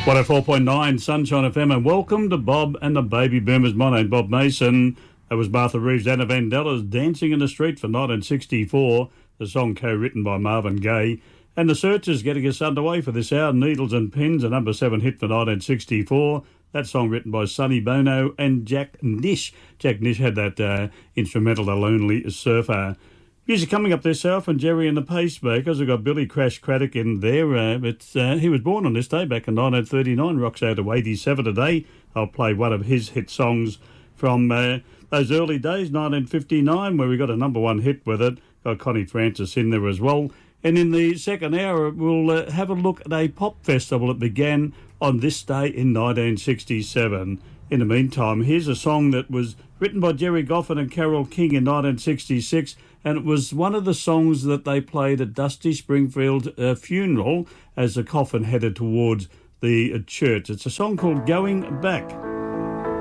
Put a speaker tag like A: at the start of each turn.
A: 104.9 Sunshine FM, and welcome to Bob and the Baby Boomers. My name's Bob Mason. That was Martha Reeves, Anna Vandellas, Dancing in the Street for 1964, the song co-written by Marvin Gaye. And the Searchers getting us underway for this hour, Needles and Pins, a number 7 hit for 1964. That song written by Sonny Bono and Jack Nish. Jack Nish had that instrumental, The Lonely Surfer. Music coming up this hour from Jerry and the Pacemakers. We've got Billy Crash Craddock in there. He was born on this day back in 1939. Rocks out to 87 today. I'll play one of his hit songs from those early days, 1959, where we got a number one hit with it. Got Connie Francis in there as well. And in the second hour, we'll have a look at a pop festival that began on this day in 1967. In the meantime, here's a song that was written by Jerry Goffin and Carole King in 1966, and it was one of the songs that they played at Dusty Springfield's funeral as the coffin headed towards the church. It's a song called Going Back.